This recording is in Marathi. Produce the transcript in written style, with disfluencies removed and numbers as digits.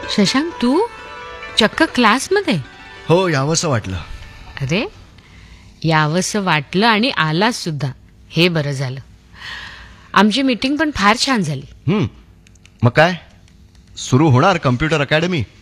शशांक, तू चक्क क्लासमध्ये? हो, यावंसं वाटलं. अरे, यावंसं वाटलं आणि आलास सुद्धा, हे बरं झालं. आमची मीटिंग पण फार छान झाली. मग काय, सुरू होणार कम्प्युटर अकॅडमी?